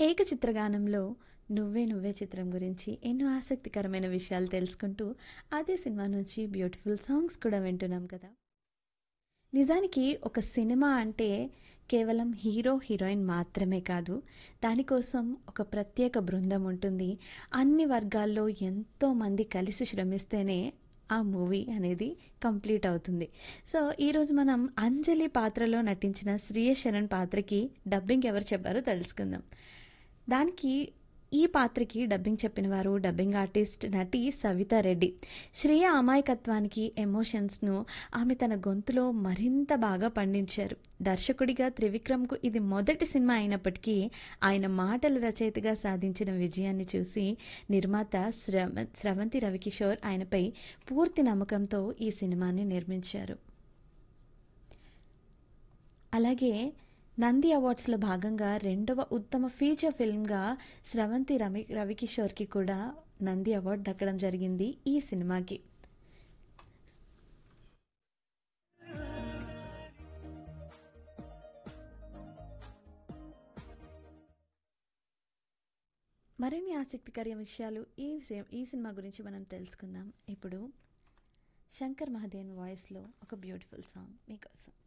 ఏకచిత్రగానంలో 'నువ్వే నువ్వే' చిత్రం గురించి ఎన్నో ఆసక్తికరమైన విషయాలు తెలుసుకుంటూ, అదే సినిమా నుంచి బ్యూటిఫుల్ సాంగ్స్ కూడా వింటున్నాం కదా! నిజానికి ఒక సినిమా అంటే కేవలం హీరో, హీరోయిన్ మాత్రమే కాదు. దానికోసం ఒక ప్రత్యేక బృందం ఉంటుంది. అన్ని వర్గాల్లో ఎంతోమంది కలిసి శ్రమిస్తేనే ఆ మూవీ అనేది కంప్లీట్ అవుతుంది. సో, ఈరోజు మనం అంజలి పాత్రలో నటించిన శ్రియ శరణ్ పాత్రకి డబ్బింగ్ ఎవరు చెప్పారో తెలుసుకుందాం. దానికి ఈ పాత్రకి డబ్బింగ్ చెప్పిన వారు డబ్బింగ్ ఆర్టిస్ట్ నటి సవితా రెడ్డి. శ్రేయ అమాయకత్వానికి, ఎమోషన్స్ను ఆమె తన గొంతులో మరింత బాగా పండించారు. దర్శకుడిగా త్రివిక్రమ్కు ఇది మొదటి సినిమా అయినప్పటికీ ఆయన మాటల రచయితగా సాధించిన విజయాన్ని చూసి నిర్మాత స్రవంతి రవికిషోర్ ఆయనపై పూర్తి నమ్మకంతో ఈ సినిమాని నిర్మించారు. అలాగే నంది అవార్డ్స్లో భాగంగా రెండవ ఉత్తమ ఫీచర్ ఫిల్మ్గా స్రవంతి రవికిషోర్కి కూడా నంది అవార్డు దక్కడం జరిగింది ఈ సినిమాకి. మరిన్ని ఆసక్తికర విషయాలు ఈ సినిమా గురించి మనం తెలుసుకుందాం. ఇప్పుడు శంకర్ మహాదేవన్ వాయిస్లో ఒక బ్యూటిఫుల్ సాంగ్ మీకోసం.